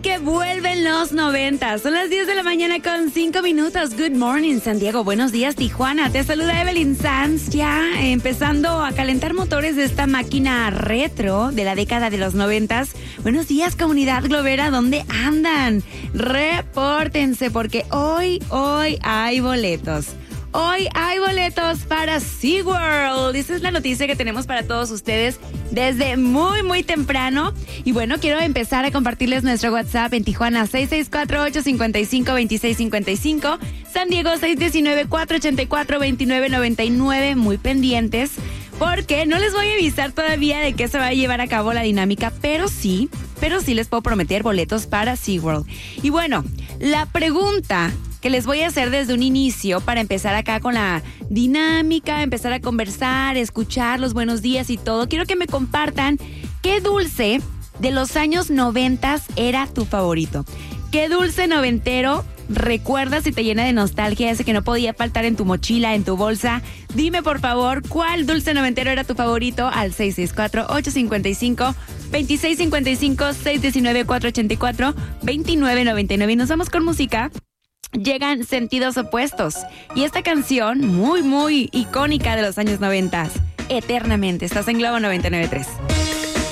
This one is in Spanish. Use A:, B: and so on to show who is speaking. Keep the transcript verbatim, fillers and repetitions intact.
A: que vuelven los noventa. Son las diez de la mañana con cinco minutos. Good morning, San Diego. Buenos días, Tijuana. Te saluda Evelyn Sanz, ya empezando a calentar motores de esta máquina retro de la década de los noventas. Buenos días, comunidad globera. ¿Dónde andan? Repórtense porque hoy, hoy hay boletos. Hoy hay boletos para SeaWorld. Esa es la noticia que tenemos para todos ustedes desde muy, muy temprano. Y bueno, quiero empezar a compartirles nuestro WhatsApp en Tijuana, seis seis cuatro, ocho cinco cinco, dos seis cinco cinco. San Diego, seis uno nueve, cuatro ocho cuatro, dos nueve nueve nueve. Muy pendientes, porque no les voy a avisar todavía de que se va a llevar a cabo la dinámica, pero sí, pero sí les puedo prometer boletos para SeaWorld. Y bueno, la pregunta que les voy a hacer desde un inicio para empezar acá con la dinámica, empezar a conversar, escuchar los buenos días y todo. Quiero que me compartan qué dulce de los años noventas era tu favorito. ¿Qué dulce noventero recuerdas y te llena de nostalgia, ese que no podía faltar en tu mochila, en tu bolsa? Dime por favor, ¿cuál dulce noventero era tu favorito? Al seis seis cuatro, ocho cinco cinco, dos seis cinco cinco, seis uno nueve, cuatro ocho cuatro, dos nueve nueve nueve. Y nos vamos con música. Llegan Sentidos Opuestos y esta canción muy muy icónica de los años noventa, Eternamente. Estás en Globo noventa y nueve punto tres.